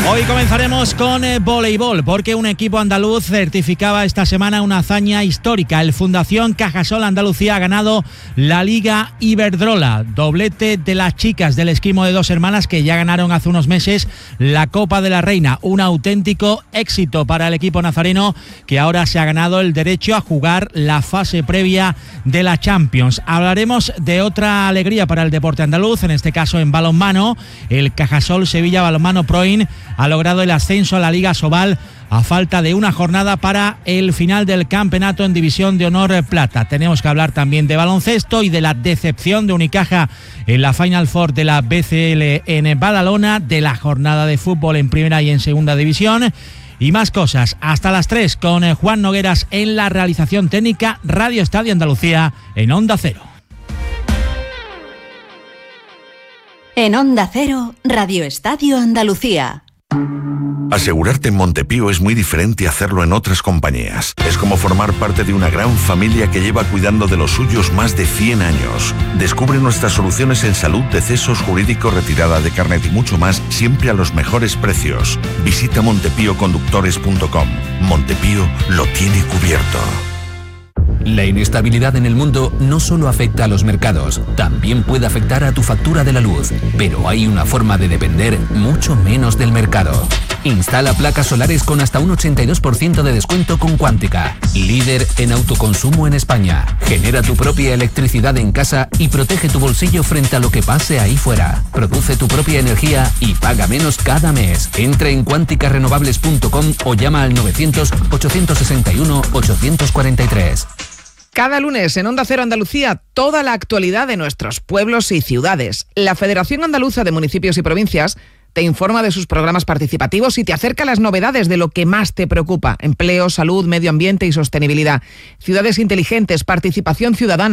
Hoy comenzaremos con voleibol, porque un equipo andaluz certificaba esta semana una hazaña histórica. El Fundación Cajasol Andalucía ha ganado la Liga Iberdrola, doblete de las chicas del esgrimo de Dos Hermanas, que ya ganaron hace unos meses la Copa de la Reina. Un auténtico éxito para el equipo nazareno, que ahora se ha ganado el derecho a jugar la fase previa de la Champions. Hablaremos de otra alegría para el deporte andaluz, en este caso en balonmano. El Cajasol Sevilla Balonmano Proin ha logrado el ascenso a la Liga Sobal a falta de una jornada para el final del campeonato en División de Honor Plata. Tenemos que hablar también de baloncesto y de la decepción de Unicaja en la Final Four de la BCL en Badalona, de la jornada de fútbol en primera y en segunda división y más cosas. Hasta las 3 con Juan Nogueras en la realización técnica. Radio Estadio Andalucía en Onda Cero. En Onda Cero, Radio Estadio Andalucía. Asegurarte en Montepío es muy diferente a hacerlo en otras compañías. Es como formar parte de una gran familia que lleva cuidando de los suyos más de 100 años. Descubre nuestras soluciones en salud, decesos, jurídico, retirada de carnet y mucho más, siempre a los mejores precios. Visita montepíoconductores.com. Montepío lo tiene cubierto. La inestabilidad en el mundo no solo afecta a los mercados, también puede afectar a tu factura de la luz. Pero hay una forma de depender mucho menos del mercado. Instala placas solares con hasta un 82% de descuento con Cuántica, líder en autoconsumo en España. Genera tu propia electricidad en casa y protege tu bolsillo frente a lo que pase ahí fuera. Produce tu propia energía y paga menos cada mes. Entra en cuanticarenovables.com o llama al 900-861-843. Cada lunes en Onda Cero Andalucía, toda la actualidad de nuestros pueblos y ciudades. La Federación Andaluza de Municipios y Provincias te informa de sus programas participativos y te acerca las novedades de lo que más te preocupa: empleo, salud, medio ambiente y sostenibilidad. Ciudades inteligentes, participación ciudadana.